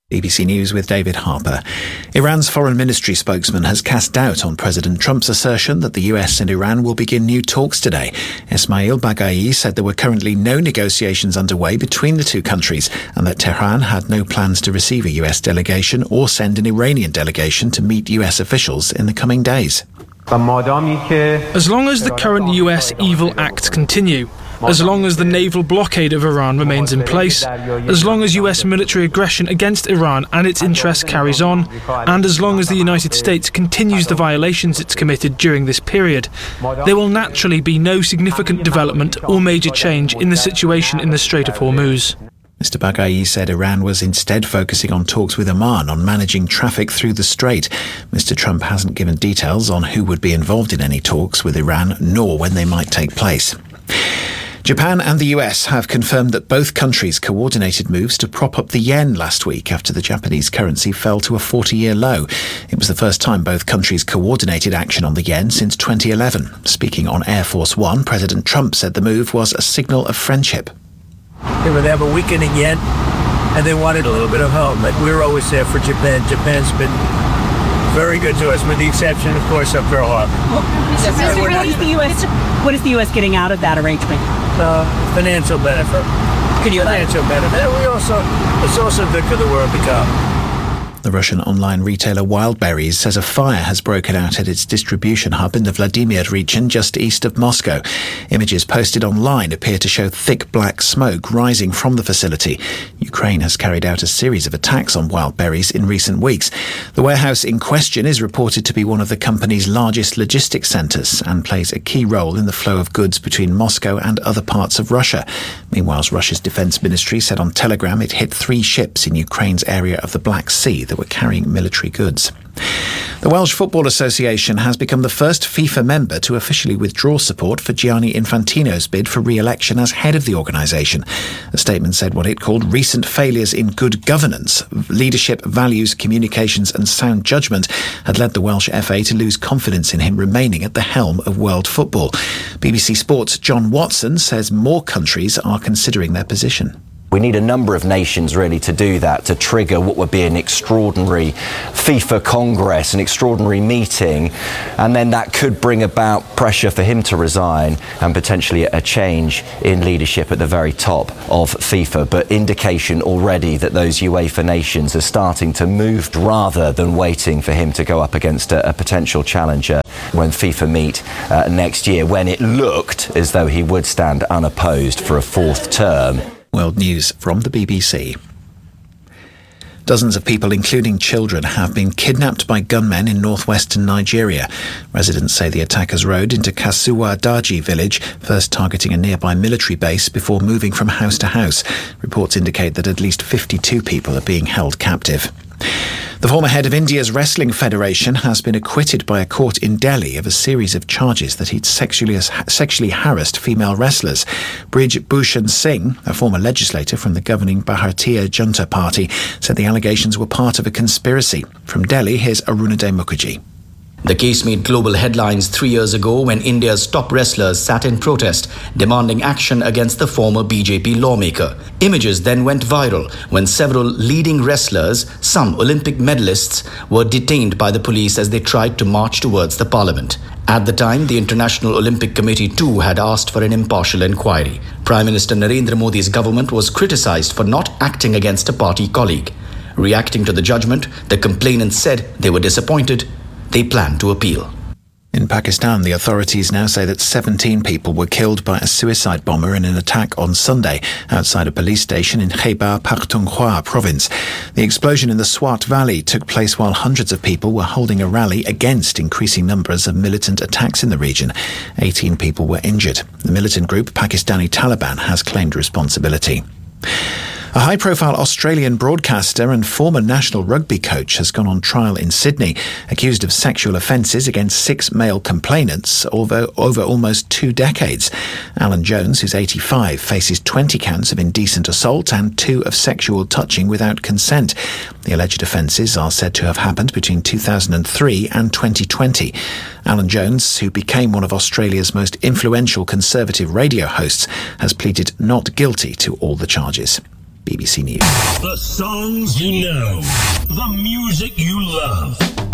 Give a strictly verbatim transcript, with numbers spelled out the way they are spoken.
B B C News with David Harper. Iran's foreign ministry spokesman has cast doubt on President Trump's assertion that the U S and Iran will begin new talks today. Esmail Baghaei said there were currently no negotiations underway between the two countries and that Tehran had no plans to receive a U S delegation or send an Iranian delegation to meet U S officials in the coming days. As long as the current U S evil acts continue, as long as the naval blockade of Iran remains in place, as long as U S military aggression against Iran and its interests carries on, and as long as the United States continues the violations it's committed during this period, there will naturally be no significant development or major change in the situation in the Strait of Hormuz. Mister Baghaei said Iran was instead focusing on talks with Oman on managing traffic through the strait. Mister Trump hasn't given details on who would be involved in any talks with Iran, nor when they might take place. Japan and the U S have confirmed that both countries coordinated moves to prop up the yen last week after the Japanese currency fell to a forty-year low. It was the first time both countries coordinated action on the yen since twenty eleven. Speaking on Air Force One, President Trump said the move was a signal of friendship. They have a weakening yen, and they wanted a little bit of help. But we're always there for Japan. Japan's been very good to us, with the exception, of course, of Pearl Harbor. Well, what, is the U S, what is the U S getting out of that arrangement? Uh, financial benefit. Could you financial benefit. And we also, it's also good for the world economy. The Russian online retailer Wildberries says a fire has broken out at its distribution hub in the Vladimir region just east of Moscow. Images posted online appear to show thick black smoke rising from the facility. Ukraine has carried out a series of attacks on Wildberries in recent weeks. The warehouse in question is reported to be one of the company's largest logistics centres and plays a key role in the flow of goods between Moscow and other parts of Russia. Meanwhile, Russia's defence ministry said on Telegram it hit three ships in Ukraine's area of the Black Sea that were carrying military goods. The Welsh Football Association has become the first FIFA member to officially withdraw support for Gianni Infantino's bid for re-election as head of the organisation. A statement said what it called recent failures in good governance, leadership, values, communications and sound judgment had led the Welsh F A to lose confidence in him remaining at the helm of world football. B B C Sport's John Watson says more countries are considering their position. We need a number of nations really to do that, to trigger what would be an extraordinary FIFA Congress, an extraordinary meeting, and then that could bring about pressure for him to resign and potentially a change in leadership at the very top of FIFA. But indication already that those UEFA nations are starting to move rather than waiting for him to go up against a, a potential challenger when FIFA meet uh, next year, when it looked as though he would stand unopposed for a fourth term. World News from the B B C. Dozens of people, including children, have been kidnapped by gunmen in northwestern Nigeria. Residents say the attackers rode into Kasuwa Daji village, first targeting a nearby military base before moving from house to house. Reports indicate that at least fifty-two people are being held captive. The former head of India's Wrestling Federation has been acquitted by a court in Delhi of a series of charges that he'd sexually, sexually harassed female wrestlers. Brij Bhushan Singh, a former legislator from the governing Bharatiya Janata Party, said the allegations were part of a conspiracy. From Delhi, here's Arunadhay Mukherjee. The case made global headlines three years ago when India's top wrestlers sat in protest, demanding action against the former B J P lawmaker. Images then went viral when several leading wrestlers, some Olympic medalists, were detained by the police as they tried to march towards the parliament. At the time, the International Olympic Committee too had asked for an impartial inquiry. Prime Minister Narendra Modi's government was criticised for not acting against a party colleague. Reacting to the judgment, the complainants said they were disappointed. They plan to appeal. In Pakistan, the authorities now say that seventeen people were killed by a suicide bomber in an attack on Sunday outside a police station in Khyber Pakhtunkhwa province. The explosion in the Swat Valley took place while hundreds of people were holding a rally against increasing numbers of militant attacks in the region. eighteen people were injured. The militant group Pakistani Taliban has claimed responsibility. A high-profile Australian broadcaster and former national rugby coach has gone on trial in Sydney, accused of sexual offences against six male complainants over, over almost two decades. Alan Jones, who's eighty-five, faces twenty counts of indecent assault and two of sexual touching without consent. The alleged offences are said to have happened between two thousand three and twenty twenty. Alan Jones, who became one of Australia's most influential conservative radio hosts, has pleaded not guilty to all the charges. B B C News. The songs you know, the music you love.